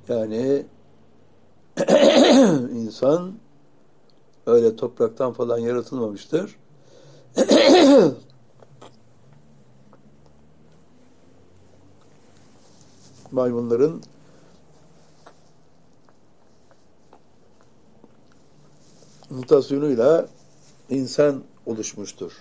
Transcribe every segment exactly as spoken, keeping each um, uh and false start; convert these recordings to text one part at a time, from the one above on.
Yani insan öyle topraktan falan yaratılmamıştır. Maymunların mutasyonuyla insan oluşmuştur.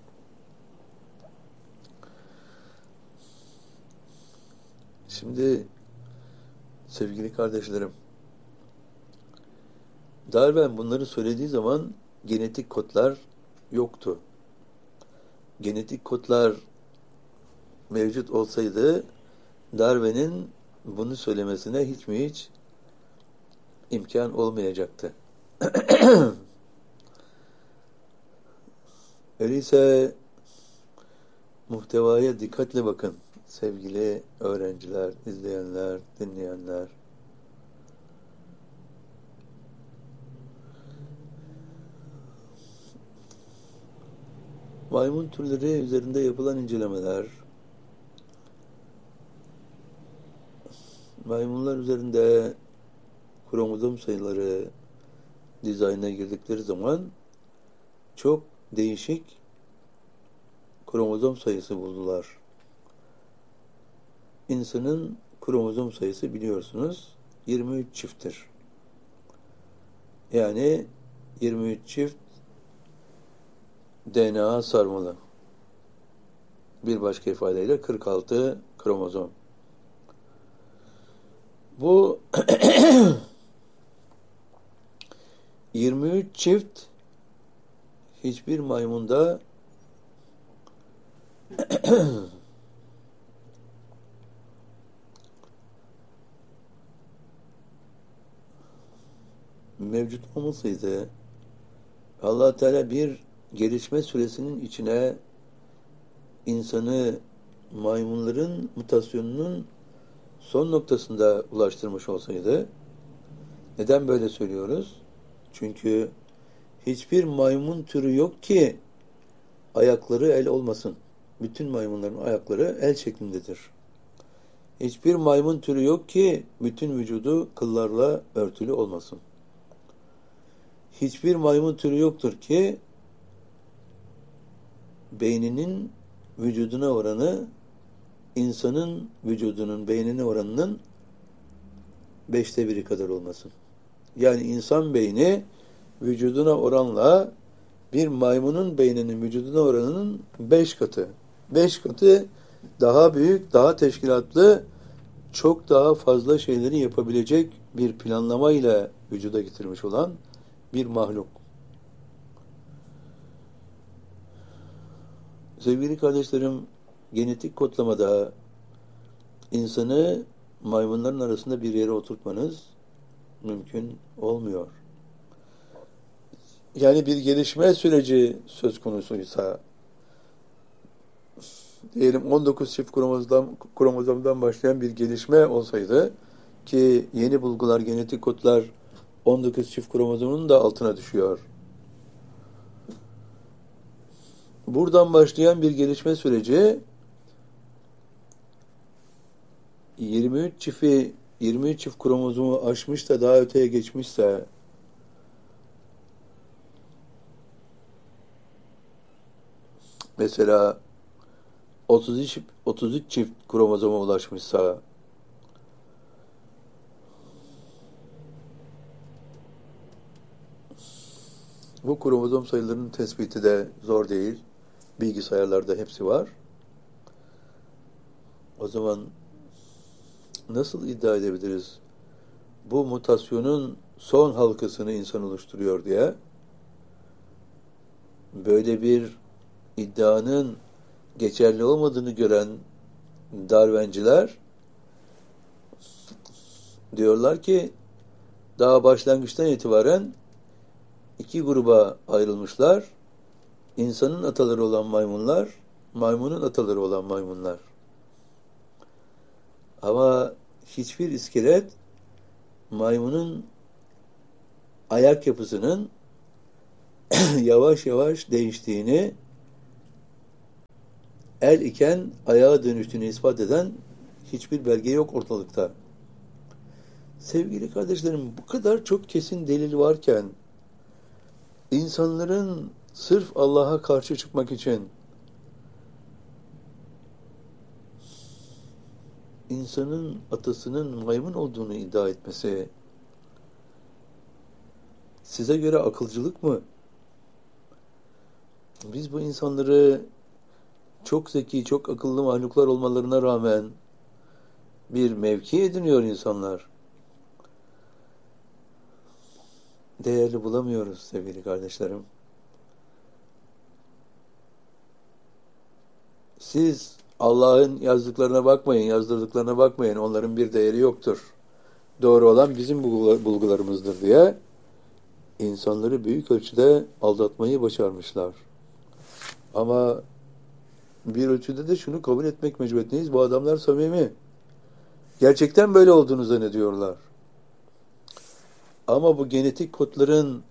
Şimdi sevgili kardeşlerim, Darwin bunları söylediği zaman genetik kodlar yoktu. Genetik kodlar mevcut olsaydı Darwin'in bunu söylemesine hiç mi hiç imkan olmayacaktı. Öyleyse muhtevaya dikkatle bakın sevgili öğrenciler, izleyenler, dinleyenler. Maymun türleri üzerinde yapılan incelemeler, maymunlar üzerinde kromozom sayıları dizayna girdikleri zaman çok değişik kromozom sayısı buldular. İnsanın kromozom sayısı biliyorsunuz yirmi üç çifttir. Yani yirmi üç çift D N A sarmalı. Bir başka ifadeyle kırk altı kromozom. Bu yirmi üç çift hiçbir maymunda mevcut olmasaydı Allah Teala bir gelişme süresinin içine insanı maymunların mutasyonunun son noktasında ulaştırmış olsaydı, neden böyle söylüyoruz? Çünkü hiçbir maymun türü yok ki ayakları el olmasın. Bütün maymunların ayakları el şeklindedir. Hiçbir maymun türü yok ki bütün vücudu kıllarla örtülü olmasın. Hiçbir maymun türü yoktur ki beyninin vücuduna oranı insanın vücudunun beynine oranının beşte biri kadar olmasın. Yani insan beyni vücuduna oranla bir maymunun beyninin vücuduna oranının beş katı. Beş katı daha büyük, daha teşkilatlı, çok daha fazla şeyleri yapabilecek bir planlamayla vücuda getirmiş olan bir mahluk. Sevgili kardeşlerim, genetik kodlamada insanı maymunların arasında bir yere oturtmanız mümkün olmuyor. Yani bir gelişme süreci söz konusuysa, diyelim on dokuz çift kromozomdan, kromozomdan başlayan bir gelişme olsaydı, ki yeni bulgular, genetik kodlar on dokuz çift kromozomunun da altına düşüyor. Buradan başlayan bir gelişme süreci yirmi üç çifti yirmi üç çift kromozomu aşmış da daha öteye geçmişse, mesela otuz üç, otuz üç çift kromozoma ulaşmışsa, bu kromozom sayılarının tespiti de zor değil. Bilgisayarlarda hepsi var. O zaman nasıl iddia edebiliriz bu mutasyonun son halkasını insan oluşturuyor diye? Böyle bir iddianın geçerli olmadığını gören Darwin'ciler diyorlar ki daha başlangıçtan itibaren iki gruba ayrılmışlar. İnsanın ataları olan maymunlar, maymunun ataları olan maymunlar. Ama hiçbir iskelet maymunun ayak yapısının yavaş yavaş değiştiğini, el iken ayağa dönüştüğünü ispat eden hiçbir belge yok ortalıkta. Sevgili kardeşlerim, bu kadar çok kesin delil varken insanların sırf Allah'a karşı çıkmak için insanın atasının maymun olduğunu iddia etmesi size göre akılcılık mı? Biz bu insanları çok zeki, çok akıllı mahluklar olmalarına rağmen bir mevki ediniyor insanlar. Değerli bulamıyoruz sevgili kardeşlerim. Siz Allah'ın yazdıklarına bakmayın, yazdırdıklarına bakmayın. Onların bir değeri yoktur. Doğru olan bizim bulgularımızdır diye insanları büyük ölçüde aldatmayı başarmışlar. Ama bir ölçüde de şunu kabul etmek mecburiyetindeyiz. Bu adamlar samimi. Gerçekten böyle olduğunu zannediyorlar. Ama bu genetik kodların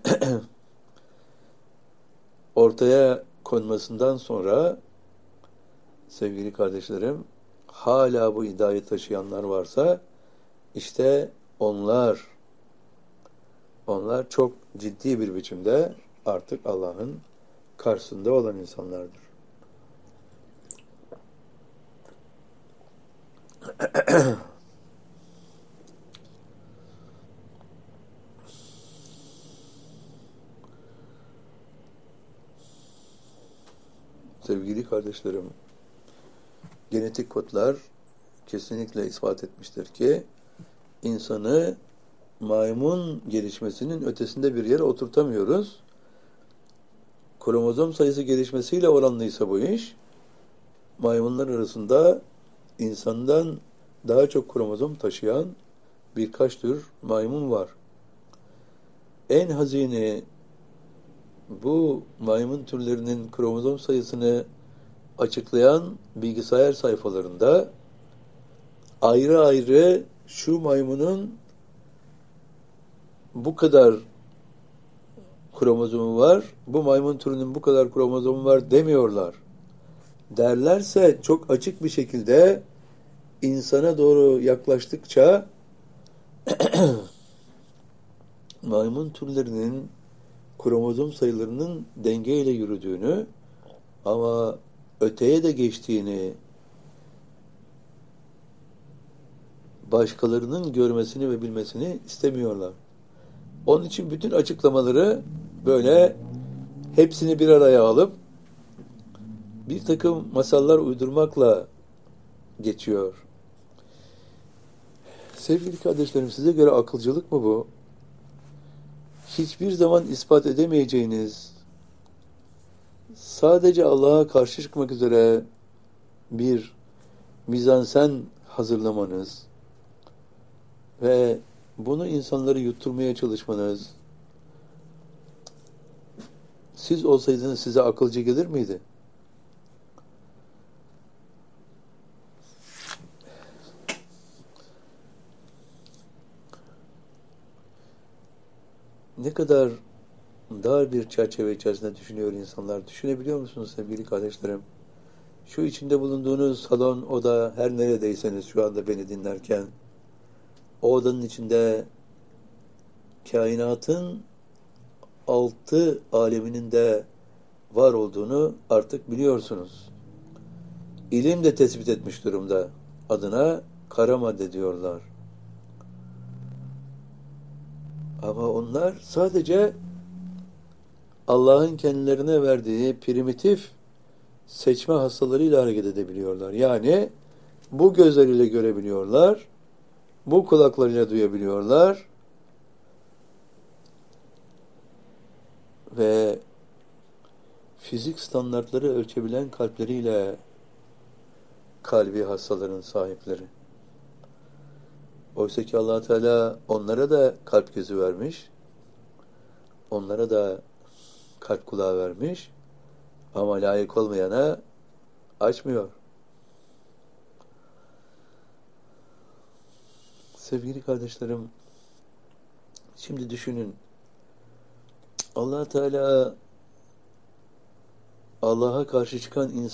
ortaya konmasından sonra sevgili kardeşlerim, hala bu iddiayı taşıyanlar varsa işte onlar onlar çok ciddi bir biçimde artık Allah'ın karşısında olan insanlardır. Sevgili kardeşlerim, genetik kodlar kesinlikle ispat etmiştir ki insanı maymun gelişmesinin ötesinde bir yere oturtamıyoruz. Kromozom sayısı gelişmesiyle oranlıysa bu iş, maymunlar arasında insandan daha çok kromozom taşıyan birkaç tür maymun var. En hazini bu maymun türlerinin kromozom sayısını açıklayan bilgisayar sayfalarında ayrı ayrı şu maymunun bu kadar kromozomu var, bu maymun türünün bu kadar kromozomu var demiyorlar. Derlerse çok açık bir şekilde insana doğru yaklaştıkça maymun türlerinin kromozom sayılarının dengeyle yürüdüğünü ama öteye de geçtiğini başkalarının görmesini ve bilmesini istemiyorlar. Onun için bütün açıklamaları böyle hepsini bir araya alıp bir takım masallar uydurmakla geçiyor. Sevgili kardeşlerim, size göre akılcılık mı bu? Hiçbir zaman ispat edemeyeceğiniz, sadece Allah'a karşı çıkmak üzere bir mizansen hazırlamanız ve bunu insanları yutturmaya çalışmanız, siz olsaydınız size akılcı gelir miydi? Ne kadar dar bir çerçeve içerisinde düşünüyor insanlar. Düşünebiliyor musunuz sevgili kardeşlerim? Şu içinde bulunduğunuz salon, oda, her neredeyseniz şu anda beni dinlerken, o odanın içinde kainatın altı aleminin de var olduğunu artık biliyorsunuz. İlim de tespit etmiş durumda. Adına kara madde diyorlar. Ama onlar sadece Allah'ın kendilerine verdiği primitif seçme hastalarıyla hareket edebiliyorlar. Yani bu gözleriyle görebiliyorlar, bu kulaklarıyla duyabiliyorlar ve fizik standartları ölçebilen kalpleriyle kalbi hastaların sahipleri. Oysa ki Allah Teala onlara da kalp gözü vermiş, onlara da kalp kulağı vermiş ama layık olmayana açmıyor. Sevgili kardeşlerim, şimdi düşünün, Allah Teala Allah'a karşı çıkan insan